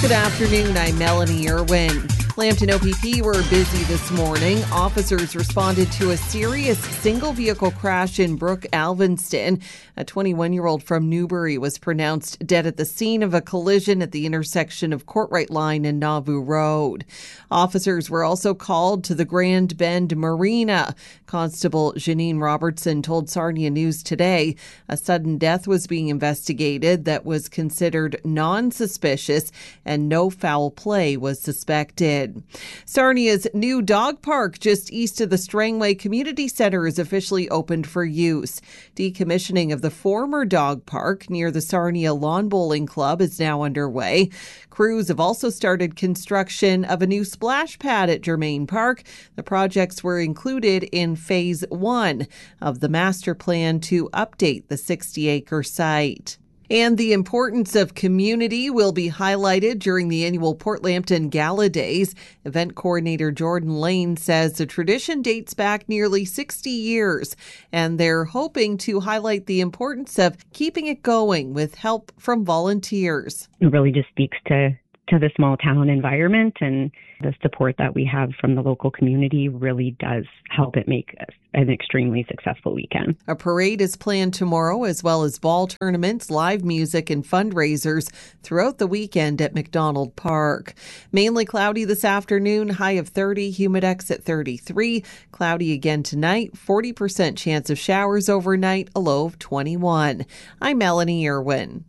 Good afternoon, I'm Melanie Irwin. Lambton OPP were busy this morning. Officers responded to a serious single-vehicle crash in Brook Alvinston. A 21-year-old from Newbury was pronounced dead at the scene of a collision at the intersection of Courtright Line and Nauvoo Road. Officers were also called to the Grand Bend Marina. Constable Janine Robertson told Sarnia News today a sudden death was being investigated that was considered non-suspicious and no foul play was suspected. Sarnia's new dog park just east of the Strangway Community Center is officially opened for use. Decommissioning of the former dog park near the Sarnia Lawn Bowling Club is now underway. Crews have also started construction of a new splash pad at Germain Park. The projects were included in Phase 1 of the master plan to update the 60-acre site. And the importance of community will be highlighted during the annual Port Lambton Gala Days. Event coordinator Jordan Lane says the tradition dates back nearly 60 years, and they're hoping to highlight the importance of keeping it going with help from volunteers. It really just speaks to the small town environment, and the support that we have from the local community really does help it make an extremely successful weekend. A parade is planned tomorrow, as well as ball tournaments, live music, and fundraisers throughout the weekend at McDonald Park. Mainly cloudy this afternoon, high of 30, humidex at 33. Cloudy again tonight, 40% chance of showers overnight, a low of 21. I'm Melanie Irwin.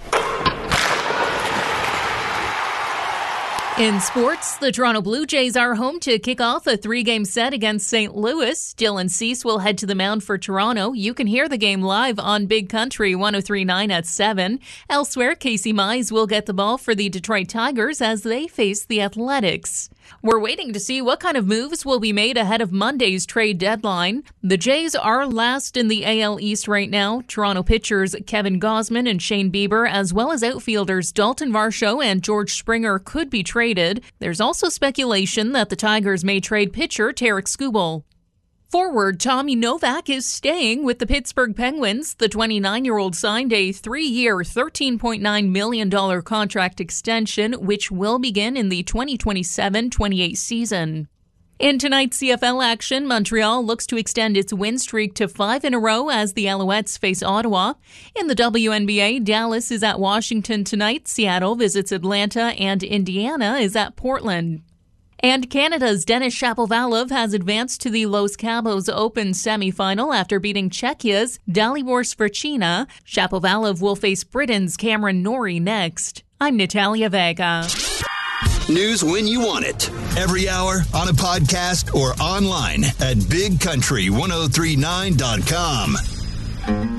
In sports, the Toronto Blue Jays are home to kick off a 3-game set against St. Louis. Dylan Cease will head to the mound for Toronto. You can hear the game live on Big Country 103.9 at 7. Elsewhere, Casey Mize will get the ball for the Detroit Tigers as they face the Athletics. We're waiting to see what kind of moves will be made ahead of Monday's trade deadline. The Jays are last in the AL East right now. Toronto pitchers Kevin Gausman and Shane Bieber, as well as outfielders Dalton Varsho and George Springer, could be traded. There's also speculation that the Tigers may trade pitcher Tarek Skubal. Forward Tommy Novak is staying with the Pittsburgh Penguins. The 29-year-old signed a 3-year, $13.9 million contract extension, which will begin in the 2027-28 season. In tonight's CFL action, Montreal looks to extend its win streak to 5 in a row as the Alouettes face Ottawa. In the WNBA, Dallas is at Washington tonight, Seattle visits Atlanta, and Indiana is at Portland. And Canada's Denis Shapovalov has advanced to the Los Cabos Open semifinal after beating Czechia's Dalibor Svrčina. Shapovalov will face Britain's Cameron Norrie next. I'm Natalia Vega. News when you want it. Every hour, on a podcast, or online at bigcountry1039.com.